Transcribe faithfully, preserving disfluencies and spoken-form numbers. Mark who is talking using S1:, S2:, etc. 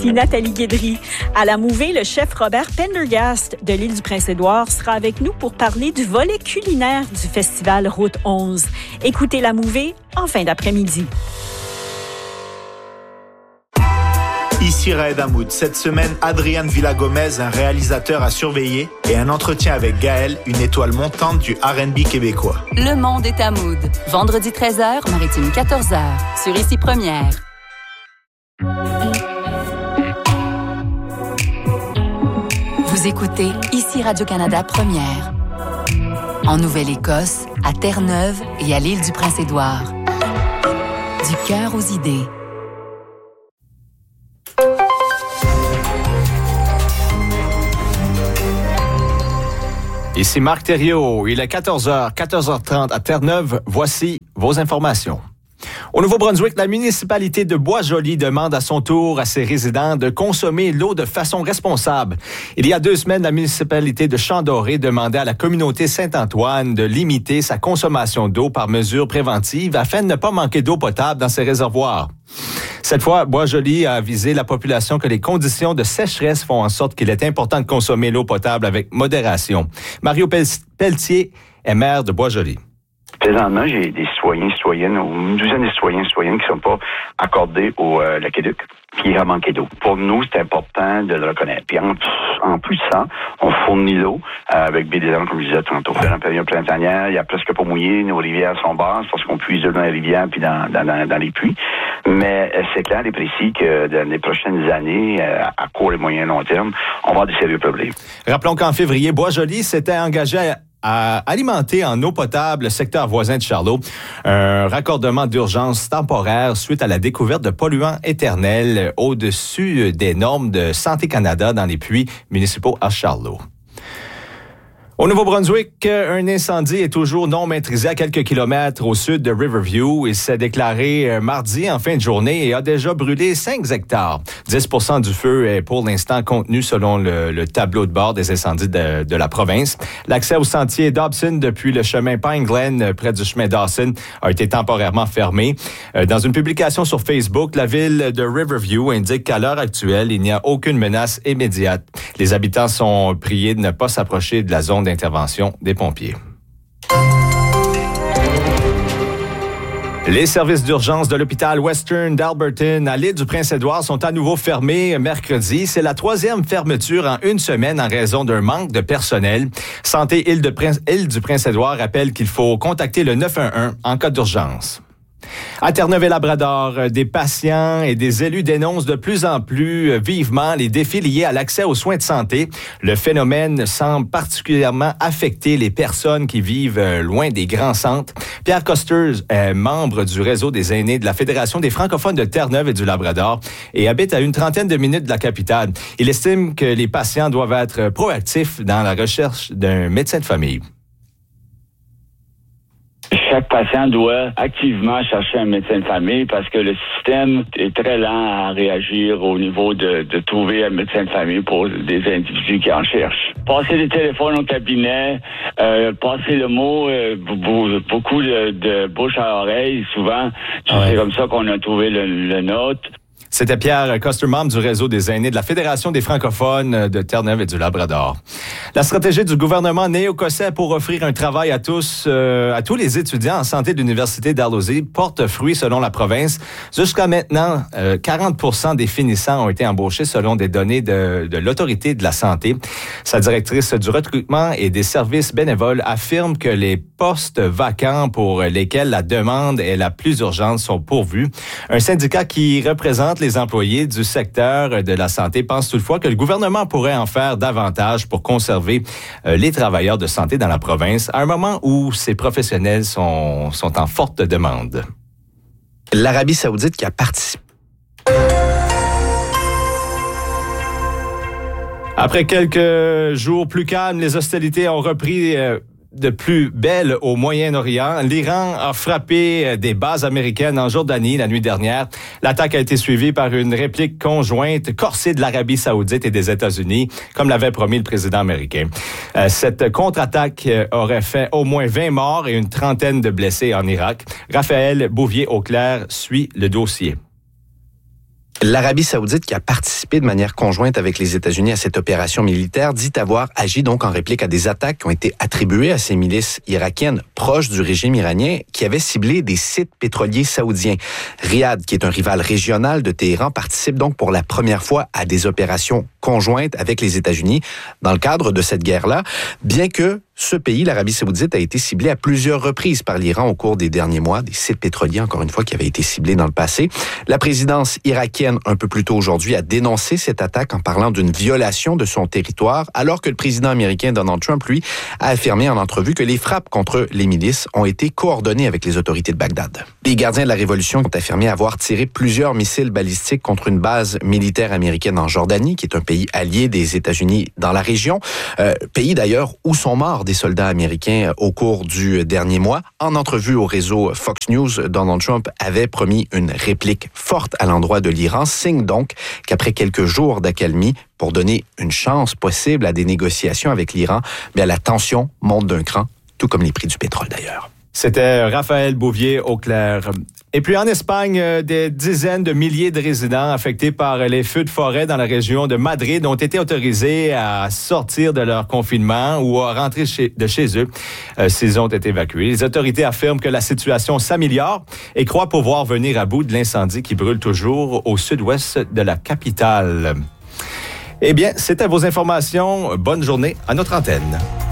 S1: Ici Nathalie Guédry. À la Mouvée, le chef Robert Pendergast de l'île du Prince-Édouard sera avec nous pour parler du volet culinaire du festival Route onze. Écoutez la Mouvée en fin d'après-midi.
S2: Ici Raed Hamoud. Cette semaine, Adrian Villa-Gomez, un réalisateur à surveiller, et un entretien avec Gaël, une étoile montante du R and B québécois.
S3: Le monde est Hamoud. Vendredi treize heures, Maritime quatorze heures. Sur Ici Première. Vous écoutez Ici Radio-Canada Première. En Nouvelle-Écosse, à Terre-Neuve et à l'île du Prince-Édouard. Du cœur aux idées.
S4: Ici Marc Thériault, il est quatorze heures, quatorze heures trente à Terre-Neuve. Voici vos informations. Au Nouveau-Brunswick, la municipalité de Bois-Joli demande à son tour à ses résidents de consommer l'eau de façon responsable. Il y a deux semaines, la municipalité de Champ-Doré demandait à la communauté Saint-Antoine de limiter sa consommation d'eau par mesure préventive afin de ne pas manquer d'eau potable dans ses réservoirs. Cette fois, Bois-Joli a avisé la population que les conditions de sécheresse font en sorte qu'il est important de consommer l'eau potable avec modération. Mario Pelletier est maire de Bois-Joli.
S5: Présentement, j'ai des citoyens, citoyennes, une douzaine de citoyens, citoyennes qui ne sont pas accordés au euh, l'aqueduc, qui a manqué d'eau. Pour nous, c'est important de le reconnaître. Puis en, en plus de ça, on fournit l'eau euh, avec B D M, comme je disais tantôt. Dans la période printanière, il y a presque pas mouillé, nos rivières sont basses parce qu'on puise dans les rivières puis dans, dans, dans, dans les puits. Mais euh, c'est clair et précis que dans les prochaines années, euh, à court et moyen long terme, on va avoir des sérieux problèmes.
S4: Rappelons qu'en février, Bois-Joli s'était engagé à à alimenter en eau potable le secteur voisin de Charlot. Un raccordement d'urgence temporaire suite à la découverte de polluants éternels au-dessus des normes de Santé Canada dans les puits municipaux à Charlot. Au Nouveau-Brunswick, un incendie est toujours non maîtrisé à quelques kilomètres au sud de Riverview. Il s'est déclaré mardi en fin de journée et a déjà brûlé cinq hectares. dix pour cent du feu est pour l'instant contenu selon le, le tableau de bord des incendies de, de la province. L'accès au sentier Dobson depuis le chemin Pine Glen près du chemin Dawson a été temporairement fermé. Dans une publication sur Facebook, la ville de Riverview indique qu'à l'heure actuelle, il n'y a aucune menace immédiate. Les habitants sont priés de ne pas s'approcher de la zone d'intervention des pompiers. Les services d'urgence de l'hôpital Western d'Alberton à l'île du Prince-Édouard sont à nouveau fermés mercredi. C'est la troisième fermeture en une semaine en raison d'un manque de personnel. Santé Île, de Prince, Île du Prince-Édouard rappelle qu'il faut contacter le neuf un un en cas d'urgence. À Terre-Neuve et Labrador, des patients et des élus dénoncent de plus en plus vivement les défis liés à l'accès aux soins de santé. Le phénomène semble particulièrement affecter les personnes qui vivent loin des grands centres. Pierre Costers est membre du réseau des aînés de la Fédération des francophones de Terre-Neuve et du Labrador et habite à une trentaine de minutes de la capitale. Il estime que les patients doivent être proactifs dans la recherche d'un médecin de famille.
S6: Chaque patient doit activement chercher un médecin de famille parce que le système est très lent à réagir au niveau de, de trouver un médecin de famille pour des individus qui en cherchent. Passer les téléphones au cabinet, euh, passer le mot, euh, beaucoup de, de bouche à oreille, souvent. Ouais. C'est comme ça qu'on a trouvé le, le nôtre.
S4: C'était Pierre Coster, membre du réseau des aînés de la Fédération des francophones de Terre-Neuve et du Labrador. La stratégie du gouvernement néo-écossais pour offrir un travail à tous, euh, à tous les étudiants en santé de l'Université d'Arlosey porte fruit selon la province. Jusqu'à maintenant, euh, quarante pour cent des finissants ont été embauchés selon des données de, de l'Autorité de la santé. Sa directrice du recrutement et des services bénévoles affirme que les postes vacants pour lesquels la demande est la plus urgente sont pourvus. Un syndicat qui représente les employés du secteur de la santé pensent toutefois que le gouvernement pourrait en faire davantage pour conserver euh, les travailleurs de santé dans la province à un moment où ces professionnels sont, sont en forte demande.
S7: L'Arabie saoudite qui a participé.
S4: Après quelques jours plus calmes, les hostilités ont repris euh, de plus belle au Moyen-Orient. L'Iran a frappé des bases américaines en Jordanie la nuit dernière. L'attaque a été suivie par une réplique conjointe corsée de l'Arabie saoudite et des États-Unis, comme l'avait promis le président américain. Euh, cette contre-attaque aurait fait au moins vingt morts et une trentaine de blessés en Irak. Raphaël Bouvier-Auclair suit le dossier.
S7: L'Arabie saoudite, qui a participé de manière conjointe avec les États-Unis à cette opération militaire, dit avoir agi donc en réplique à des attaques qui ont été attribuées à ces milices irakiennes proches du régime iranien qui avaient ciblé des sites pétroliers saoudiens. Riyad, qui est un rival régional de Téhéran, participe donc pour la première fois à des opérations conjointes avec les États-Unis dans le cadre de cette guerre-là, bien que ce pays, l'Arabie saoudite, a été ciblé à plusieurs reprises par l'Iran au cours des derniers mois, des sites pétroliers, encore une fois, qui avaient été ciblés dans le passé. La présidence irakienne, un peu plus tôt aujourd'hui, a dénoncé cette attaque en parlant d'une violation de son territoire, alors que le président américain Donald Trump, lui, a affirmé en entrevue que les frappes contre les milices ont été coordonnées avec les autorités de Bagdad. Les gardiens de la révolution ont affirmé avoir tiré plusieurs missiles balistiques contre une base militaire américaine en Jordanie, qui est un pays allié des États-Unis dans la région, euh, pays d'ailleurs où sont morts des soldats américains au cours du dernier mois. En entrevue au réseau Fox News, Donald Trump avait promis une réplique forte à l'endroit de l'Iran, signe donc qu'après quelques jours d'accalmie, pour donner une chance possible à des négociations avec l'Iran, bien la tension monte d'un cran, tout comme les prix du pétrole d'ailleurs.
S4: C'était Raphaël Bouvier-Auclair. Et puis en Espagne, des dizaines de milliers de résidents affectés par les feux de forêt dans la région de Madrid ont été autorisés à sortir de leur confinement ou à rentrer chez, de chez eux euh, s'ils ont été évacués. Les autorités affirment que la situation s'améliore et croient pouvoir venir à bout de l'incendie qui brûle toujours au sud-ouest de la capitale. Eh bien, c'était vos informations. Bonne journée à notre antenne.